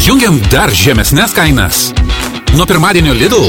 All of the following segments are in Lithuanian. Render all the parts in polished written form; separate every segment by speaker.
Speaker 1: Jungiam dar žemesnės kainas. Nuo pirmadienio Lidl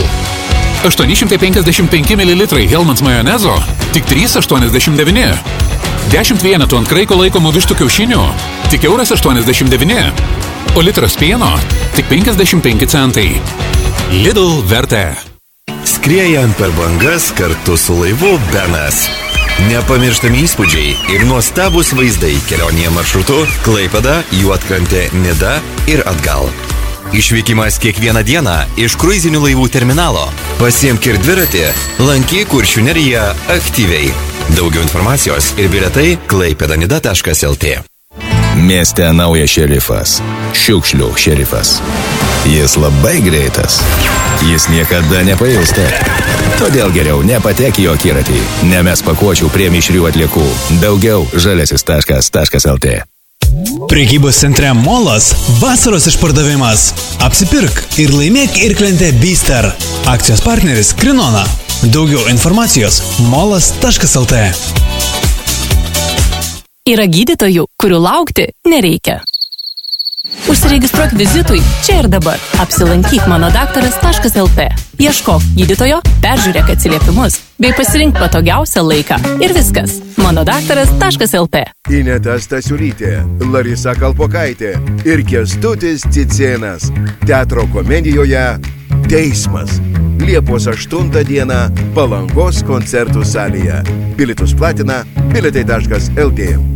Speaker 1: 855 ml Hellmann's majonezo tik 3,89. 10 vienetų ant kraiko laikomų vištų kiaušinių tik 1,89 €. O litras pieno tik 55 centai. Lidl vertė.
Speaker 2: Skriejant per bangas kartu su laivu Benas. Nepamirštami įspūdžiai ir nuostabus vaizdai kelionėje maršrutu Klaipėda, Juodkrantė, Nida ir atgal. Išvykimas kiekvieną dieną iš kruizinių laivų terminalo. Pasiimk ir dviratį, lankyk Kuršių neriją aktyviai. Daugiau informacijos ir bilietai klaipėdanida.lt.
Speaker 3: Mieste naujas šerifas. Šiukšlių šerifas. Jis labai greitas. Jis niekada nepailsta. Todėl geriau nepatek į jo akiratį. Nemes pakuočių prie mišrių atliekų. Daugiau žaliasis.lt.
Speaker 4: Prekybos centre Molas vasaros išpardavimas. Apsipirk ir laimėk Irklentę Bister. Akcijos partneris Krinona. Daugiau informacijos molas.lt.
Speaker 5: Yra gydytojų, kurių laukti nereikia. Užsiregistruok vizitui čia ir dabar. Apsilankyk manodaktaras.lt. Ieškok gydytojo, peržiūrėk atsiliepimus bei pasirink patogiausią laiką. Ir viskas. manodaktaras.lt.
Speaker 6: Ineta Stasiulytė, Larisa Kalpokaitė ir Kęstutis Cicėnas. Teatro komedijoje Teismas. Liepos 8 dieną Palangos koncertų salėje. Bilietus platina bilietai.lt.